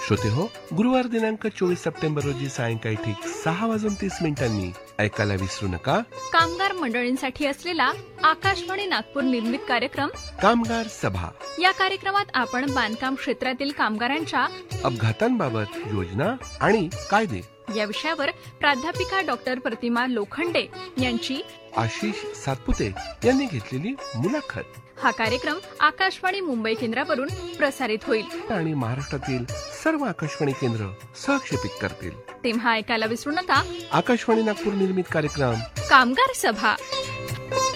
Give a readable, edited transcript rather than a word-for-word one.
श्रोते हो, गुरुवार दिनांक 24 सप्टेंबर रोजी सायंकाळी ठीक 6:30 ऐकायला विसरू नका कामगार मंडळींसाठी असलेला आकाशवाणी नागपूर निर्मित कार्यक्रम कामगार सभा. या कार्यक्रमात आपण बांधकाम क्षेत्रातील कामगारांच्या अपघातांबाबत योजना आणि कायदे या विषयावर प्राध्यापिका डॉक्टर प्रतिमा लोखंडे यांची आशिष सातपुते यांनी घेतलेली मुलाखत. हा कार्यक्रम आकाशवाणी मुंबई केंद्रावरून प्रसारित होईल आणि महाराष्ट्रातील सर्व आकाशवाणी केंद्र सहक्षेपित करतील. तेव्हा ऐकायला विसरू नका आकाशवाणी नागपूर निर्मित कार्यक्रम कामगार सभा.